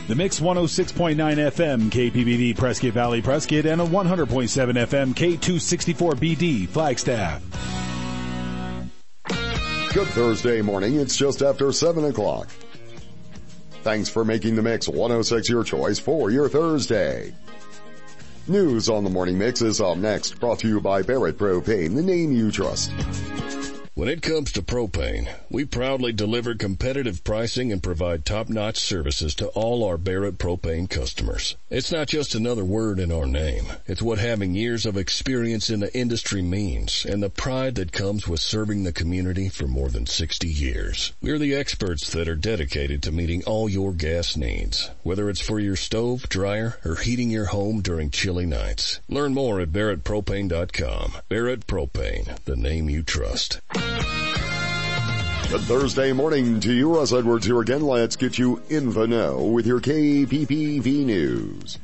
The Mix 106.9 FM, KPBD, Prescott Valley, Prescott, and a 100.7 FM, K264BD, Flagstaff. Good Thursday morning. It's just after 7 o'clock. Thanks for making the Mix 106 your choice for your Thursday. News on the Morning Mix is up next, brought to you by Barrett Propane, the name you trust. When it comes to propane, we proudly deliver competitive pricing and provide top-notch services to all our Barrett Propane customers. It's not just another word in our name. It's what having years of experience in the industry means, and the pride that comes with serving the community for more than 60 years. We're the experts that are dedicated to meeting all your gas needs, whether it's for your stove, dryer, or heating your home during chilly nights. Learn more at barrettpropane.com. Barrett Propane, the name you trust. Good Thursday morning to you. Russ Edwards here again. Let's get you in the know with your KPPV News.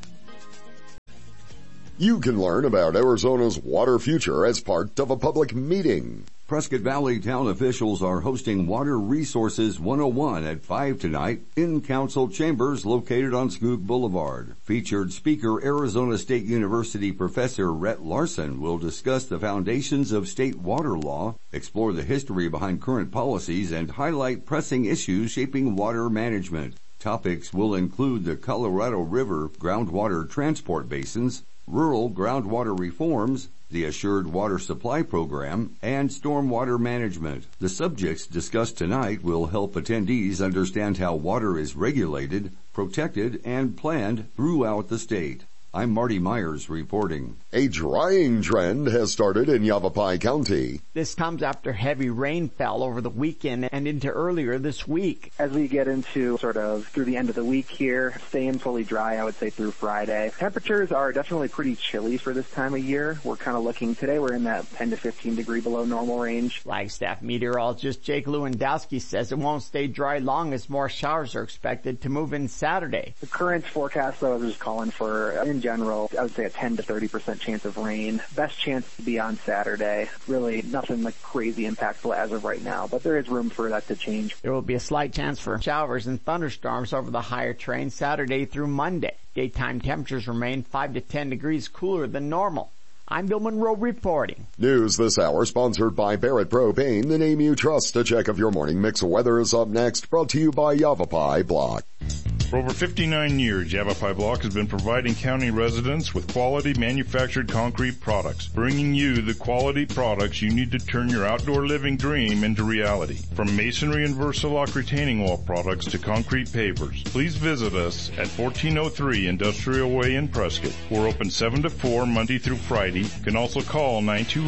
You can learn about Arizona's water future as part of a public meeting. Prescott Valley town officials are hosting Water Resources 101 at 5 tonight in council chambers located on Skoog Boulevard. Featured speaker Arizona State University Professor Rhett Larson will discuss the foundations of state water law, explore the history behind current policies, and highlight pressing issues shaping water management. Topics will include the Colorado River groundwater transport basins, rural groundwater reforms, the Assured Water Supply Program, and stormwater management. The subjects discussed tonight will help attendees understand how water is regulated, protected, and planned throughout the state. I'm Marty Myers reporting. A drying trend has started in Yavapai County. This comes after heavy rain fell over the weekend and into earlier this week. As we get into sort of through the end of the week here, staying fully dry, I would say through Friday. Temperatures are definitely pretty chilly for this time of year. We're kind of looking today, we're in that 10 to 15 degree below normal range. Flagstaff meteorologist Jake Lewandowski says it won't stay dry long as more showers are expected to move in Saturday. The current forecast, though, is just calling for, in general, I would say a 10 to 30% chance of rain. Best chance to be on Saturday. Really nothing like crazy impactful as of right now, but there is room for that to change. There will be a slight chance for showers and thunderstorms over the higher terrain Saturday through Monday. Daytime temperatures remain 5 to 10 degrees cooler than normal. I'm Bill Monroe reporting. News this hour sponsored by Barrett Propane, the name you trust. A check of your morning mix of weather is up next, brought to you by Yavapai Block. For over 59 years, Yavapai Block has been providing county residents with quality manufactured concrete products, bringing you the quality products you need to turn your outdoor living dream into reality. From masonry and Versalock retaining wall products to concrete pavers, please visit us at 1403 Industrial Way in Prescott. We're open 7 to 4 Monday through Friday. You can also call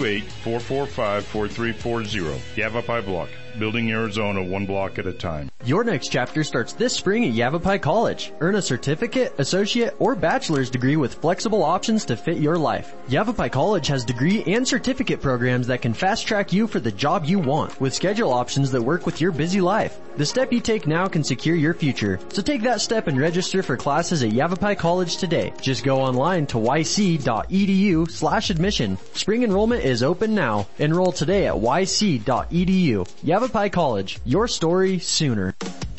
928-445-4340. Yavapai Block, building Arizona one block at a time. Your next chapter starts this spring at Yavapai College. Earn a certificate, associate, or bachelor's degree with flexible options to fit your life. Yavapai College has degree and certificate programs that can fast track you for the job you want, with schedule options that work with your busy life. The step you take now can secure your future. So take that step and register for classes at Yavapai College today. Just go online to yc.edu/admission. Spring enrollment is open now. Enroll today at yc.edu. Yavapai College, your story sooner.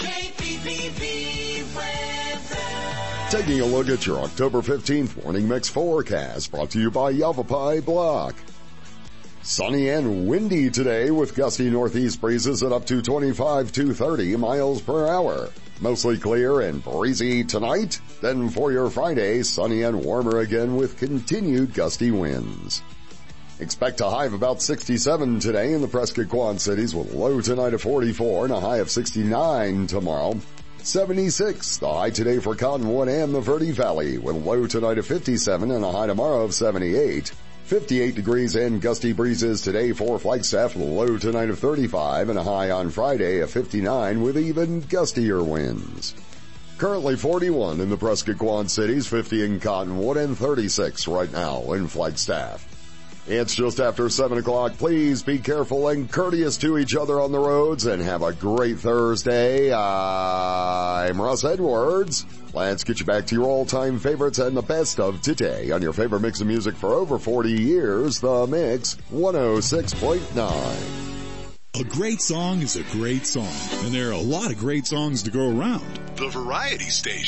Taking a look at your October 15th morning mix forecast, brought to you by Yavapai Block. Sunny and windy today with gusty northeast breezes at up to 25 to 30 miles per hour. Mostly clear and breezy tonight. Then for your Friday, sunny and warmer again with continued gusty winds. Expect a high of about 67 today in the Prescott Quad Cities with a low tonight of 44 and a high of 69 tomorrow. 76 the high today for Cottonwood and the Verde Valley with a low tonight of 57 and a high tomorrow of 78. 58 degrees and gusty breezes today for Flagstaff with a low tonight of 35 and a high on Friday of 59 with even gustier winds. Currently 41 in the Prescott Quad Cities, 50 in Cottonwood, and 36 right now in Flagstaff. It's just after 7 o'clock. Please be careful and courteous to each other on the roads and have a great Thursday. I'm Russ Edwards. Let's get you back to your all-time favorites and the best of today on your favorite mix of music for over 40 years, The Mix 106.9. A great song is a great song, and there are a lot of great songs to go around. The Variety Station.